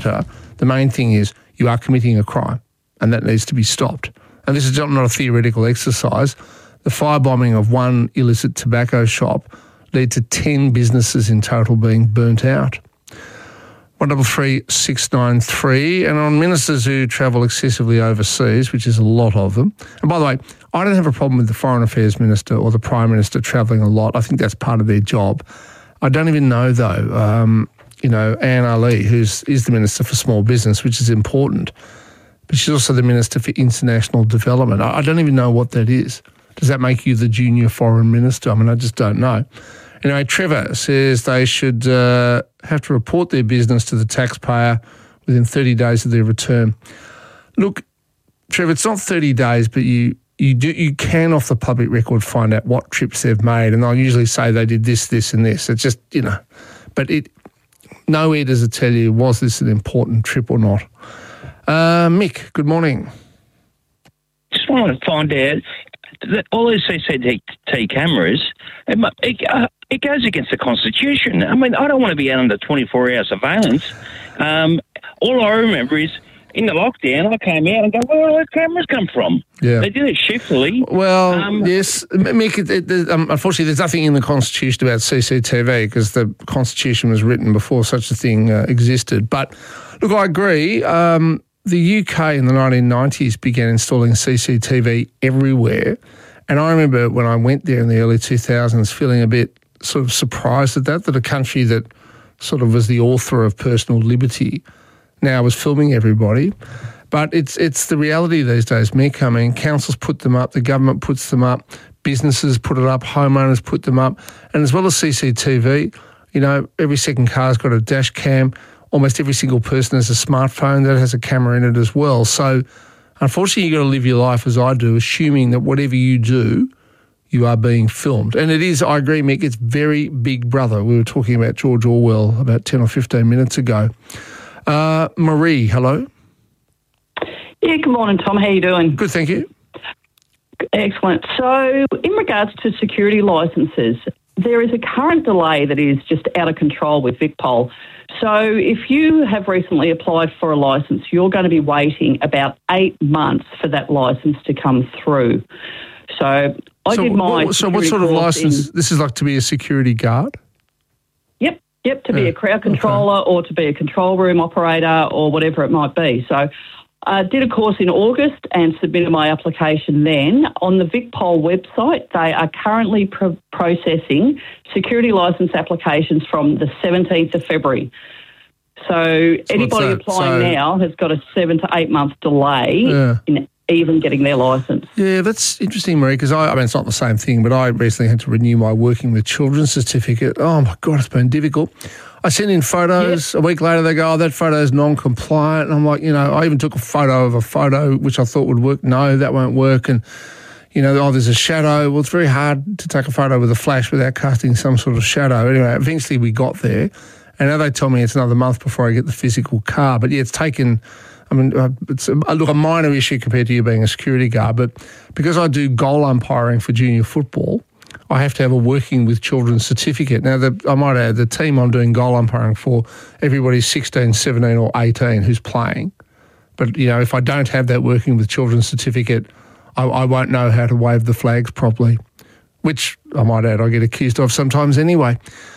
The main thing is you are committing a crime, and that needs to be stopped. And this is not a theoretical exercise. The firebombing of one illicit tobacco shop led to 10 businesses in total being burnt out. 133 and on ministers who travel excessively overseas, which is a lot of them. And by the way, I don't have a problem with the Foreign Affairs Minister or the Prime Minister travelling a lot. I think that's part of their job. I don't even know, though, Anne Ali, is the Minister for Small Business, which is important, but she's also the Minister for International Development. I don't even know what that is. Does that make you the junior foreign minister? I mean, I just don't know. Anyway, Trevor says they should have to report their business to the taxpayer within 30 days of their return. Look, Trevor, it's not 30 days, but you can off the public record find out what trips they've made, and they'll usually say they did this, this and this. It's just, but nowhere does it tell you, was this an important trip or not? Mick, good morning. Just wanted to find out that all these CCTV cameras, it goes against the Constitution. I mean, I don't want to be out under 24-hour surveillance. All I remember is in the lockdown, I came out and go, where do all the cameras come from? Yeah. They did it shiftily. Well, yes. Mick, unfortunately, there's nothing in the Constitution about CCTV because the Constitution was written before such a thing existed. But, look, I agree. The UK in the 1990s began installing CCTV everywhere. And I remember when I went there in the early 2000s feeling a bit sort of surprised at that a country that sort of was the author of personal liberty now was filming everybody. But it's the reality these days, Mick. I mean, councils put them up, the government puts them up, businesses put it up, homeowners put them up. And as well as CCTV, every second car's got a dash cam. Almost every single person has a smartphone that has a camera in it as well. So, unfortunately, you've got to live your life as I do, assuming that whatever you do, you are being filmed. And it is, I agree, Mick, it's very Big Brother. We were talking about George Orwell about 10 or 15 minutes ago. Marie, hello. Yeah, good morning, Tom. How you doing? Good, thank you. Excellent. So, in regards to security licences, there is a current delay that is just out of control with VicPol. So if you have recently applied for a licence, you're going to be waiting about 8 months for that licence to come through. So I did my... So what sort of licence? This is like to be a security guard? Yep, to be a crowd controller or to be a control room operator or whatever it might be. So I did a course in August and submitted my application then. On the VicPol website, they are currently processing security licence applications from the 17th of February. So anybody applying now has got a 7 to 8 month delay in even getting their licence. Yeah, that's interesting, Marie, because I mean, it's not the same thing, but I recently had to renew my Working with Children certificate. Oh, my God, it's been difficult. I sent in photos. A week later, they go, that photo is non-compliant. And I'm like, I even took a photo of a photo which I thought would work. No, that won't work. And, there's a shadow. Well, it's very hard to take a photo with a flash without casting some sort of shadow. Anyway, eventually we got there. And now they tell me it's another month before I get the physical car. But, it's taken... it's a minor issue compared to you being a security guard. But because I do goal umpiring for junior football, I have to have a Working with Children certificate. Now, I might add, the team I'm doing goal umpiring for, everybody's 16, 17 or 18 who's playing. But, if I don't have that Working with Children certificate, I won't know how to wave the flags properly, which I might add I get accused of sometimes anyway.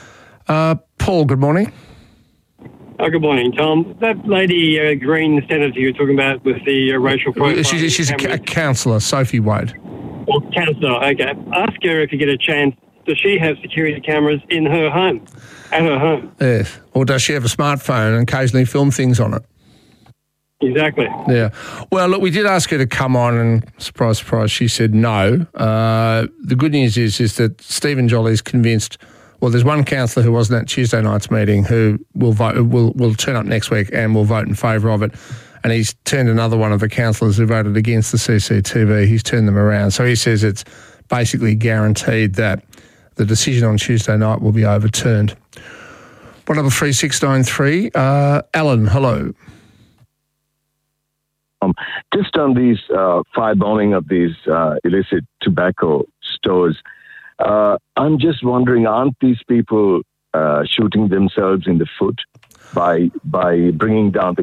Paul, good morning. Oh, good morning, Tom. That lady, Green senator you were talking about with the racial profile... She's a councillor, Sophie Wade. Oh, councillor, okay. Ask her if you get a chance, does she have security cameras in her home, at her home? Yes. Or does she have a smartphone and occasionally film things on it? Exactly. Yeah. Well, look, we did ask her to come on and, surprise, surprise, she said no. The good news is that Stephen Jolly's convinced... Well, there's one councillor who wasn't at Tuesday night's meeting who will turn up next week and will vote in favour of it. And he's turned another one of the councillors who voted against the CCTV, he's turned them around. So he says it's basically guaranteed that the decision on Tuesday night will be overturned. 133 Alan, hello. Just on these firebombing of these illicit tobacco stores, I'm just wondering, aren't these people shooting themselves in the foot? by bringing down the